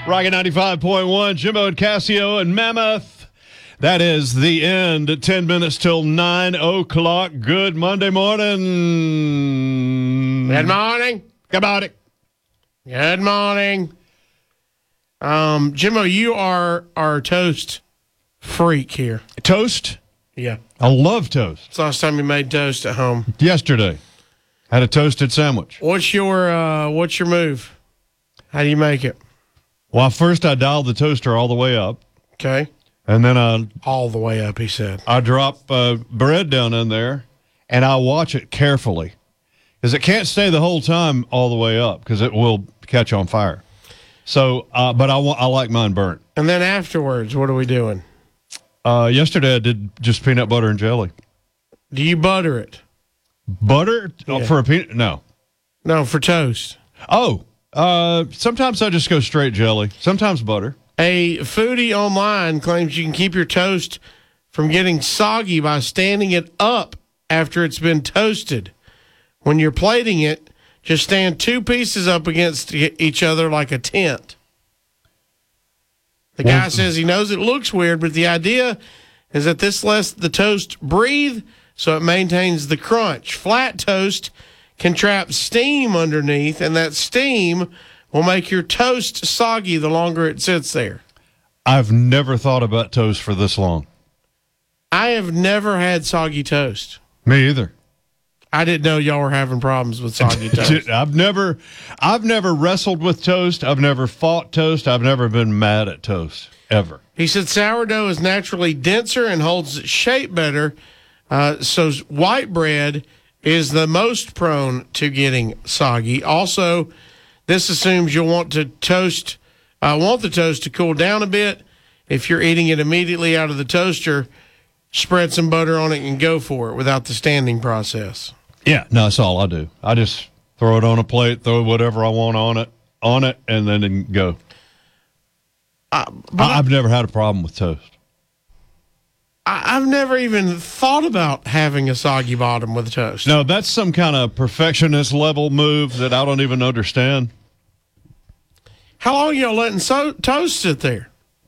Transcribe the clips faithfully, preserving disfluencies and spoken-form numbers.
Rocket ninety-five point one, Jimbo and Casio and Mammoth. That is the end at ten minutes till nine o'clock. Good Monday morning. Good morning. Good morning. Good morning. Um, Jimbo, you are our toast freak here. Toast? Yeah. I love toast. It's the last time you made toast at home. Yesterday. Had a toasted sandwich. What's your uh, what's your move? How do you make it? Well, first I dialed the toaster all the way up. Okay. And then I All the way up, he said. I drop uh, bread down in there, and I watch it carefully. Because it can't stay the whole time all the way up, because it will catch on fire. So, uh, but I, want, I like mine burnt. And then afterwards, what are we doing? Uh, yesterday I did just peanut butter and jelly. Do you butter it? Butter? Oh, Yeah. for a peanut? No. No, for toast. Oh, uh, sometimes I just go straight jelly. Sometimes butter. A foodie online claims you can keep your toast from getting soggy by standing it up after it's been toasted. When you're plating it, just stand two pieces up against e- each other like a tent. The guy Well- says he knows it looks weird, but the idea is that this lets the toast breathe so it maintains the crunch. Flat toast can trap steam underneath, and that steam will make your toast soggy the longer it sits there. I've never thought about toast for this long. I have never had soggy toast. Me either. I didn't know y'all were having problems with soggy toast. I've never, I've never wrestled with toast. I've never fought toast. I've never been mad at toast ever. He said sourdough is naturally denser and holds its shape better, uh, so white bread is the most prone to getting soggy. Also, this assumes you'll want to toast, uh, want the toast to cool down a bit. If you're eating it immediately out of the toaster, spread some butter on it and go for it without the standing process. Yeah, no, that's all I do. I just throw it on a plate, throw whatever I want on it, on it, and then go. Uh, but I, I've never had a problem with toast. I, I've never even thought about having a soggy bottom with toast. No, that's some kind of perfectionist level move that I don't even understand. How long y'all letting so- toast sit there?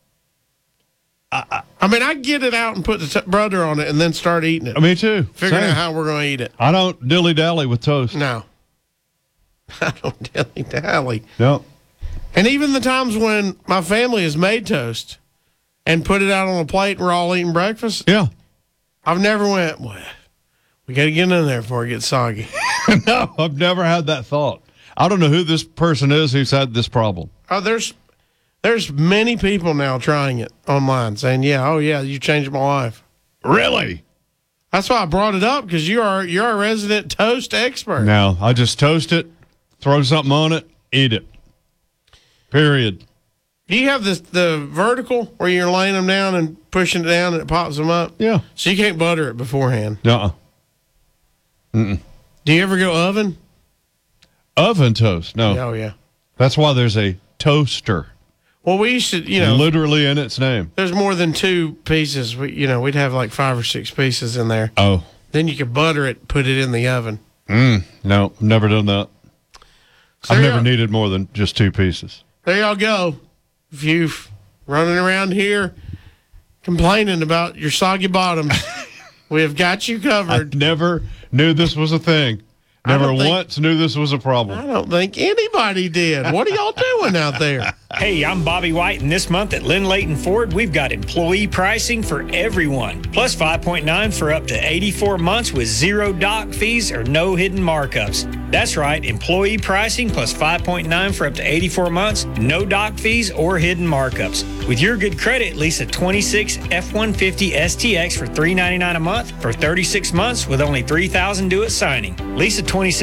I, I, I mean, I get it out and put the t- butter on it and then start eating it. Me too. Figuring Same. out how we're going to eat it. I don't dilly dally with toast. No. I don't dilly dally. No. And even the times when my family has made toast and put it out on a plate and we're all eating breakfast, Yeah. I've never went, well, we got to get in there before it gets soggy. No, I've never had that thought. I don't know who this person is who's had this problem. Oh, there's there's many people now trying it online saying, yeah, oh, yeah, you changed my life. Really? That's why I brought it up, because you are you're a resident toast expert. No, I just toast it, throw something on it, eat it. Period. Do you have this the vertical where you're laying them down and pushing it down and it pops them up? Yeah. So you can't butter it beforehand. Uh-uh. Mm-mm. Do you ever go oven? Oven toast. No. Oh, yeah. That's why there's a toaster. Well, we used to, you know, Literally in its name. there's more than two pieces. We, you know, we'd have like five or six pieces in there. Oh. Then you could butter it, put it in the oven. Mm. No, never done that. So I've there never y'all- needed more than just two pieces. There y'all go. If you've running around here complaining about your soggy bottoms, we have got you I covered. never knew this was a thing. Never don't think- once knew this was a problem. I don't think anybody did. What are y'all doing out there? Hey, I'm Bobby White, and this month at Lynn Leighton Ford, we've got employee pricing for everyone. Plus five point nine for up to eighty-four months with zero doc fees or no hidden markups. That's right, employee pricing plus five point nine for up to eighty-four months, no doc fees or hidden markups. With your good credit, lease a twenty-six F one fifty S T X for three hundred ninety-nine dollars a month for thirty-six months with only three thousand dollars due at signing. Lease a twenty-six